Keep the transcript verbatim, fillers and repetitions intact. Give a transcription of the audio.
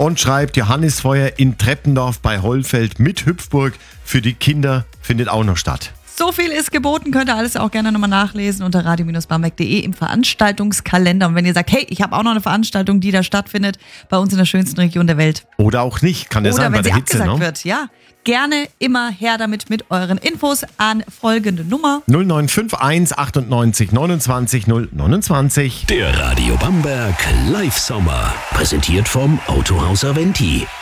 und schreibt, Johannisfeuer in Treppendorf bei Hollfeld mit Hüpfburg für die Kinder findet auch noch statt. So viel ist geboten, könnt ihr alles auch gerne nochmal nachlesen unter radio Bindestrich bamberg punkt de im Veranstaltungskalender. Und wenn ihr sagt, hey, ich habe auch noch eine Veranstaltung, die da stattfindet, bei uns in der schönsten Region der Welt. Oder auch nicht, kann ja Oder sein, wenn bei der sie Hitze. abgesagt Ne? wird, ja. Gerne immer her damit mit euren Infos an folgende Nummer. null neun fünf eins achtundneunzig neunundzwanzig null neunundzwanzig. Der Radio Bamberg Live Sommer. Präsentiert vom Autohaus Aventi.